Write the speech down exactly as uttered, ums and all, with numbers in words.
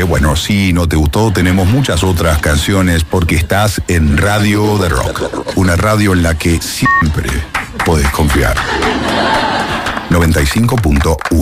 bueno, si no te gustó, tenemos muchas otras canciones porque estás en Radio de Rock. Una radio en la que siempre podés confiar. noventa y cinco punto uno